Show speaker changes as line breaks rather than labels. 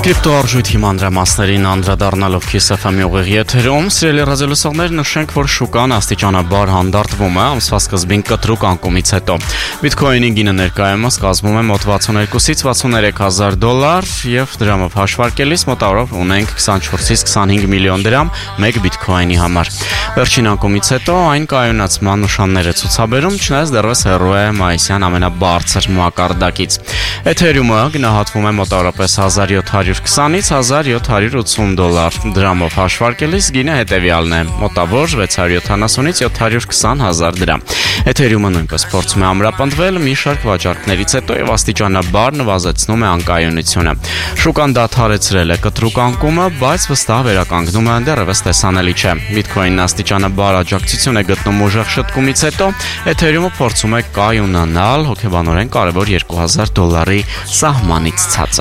Կրիպտոարժույթի մանրամասներին անդրադառնալով Kiss FM-ի ուղիղ եթերում, սիրելի ռադիոլսողներ, նշենք, որ շուկան աստիճանաբար հանդարտվում է ամսվա սկզբին կտրուկ անկումից հետո։ Բիթքոյնի գինը ներկայումս կազմում է մոտ 62-ից 63 հազար դոլար եւ դրամով հաշվարկելիս մոտավորապես ունենք 24-ից 25 միլիոն դրամ մեկ բիթքոյնի համար։ Վերջին անկումից հետո այն կայունացման նշաններ է ցուցաբերում, չնայած դեռևս հեռու է մայիսյան ամենաբարձր մակարդակից։ Էթերիումը գնահատվում է մոտավորապես 1720-ից 1780 դոլար, դրամով հաշվարկելիս գինը հետևյալն է՝ մոտավոր 670-ից 720 հազար դրամ։ Էթերիումը նույնպես փորձում է ամրապնդվել մի շարք վաճառքներից հետո եւ աստիճանաբար նվազեցնում է անկայունությունը։ Շուկան դադարեցրել է կտրուկ անկումը, բայց վստահ վերականգնում է դեռևս տեսանելի չէ։ Բիթքոյնն աստիճանաբար աջակցություն է գտնում ուժեղ շտկումից հետո, Էթերիումը փորձում է կայունանալ հոգեբանորեն կարևոր 2000 դոլարի սահմանից ցածր։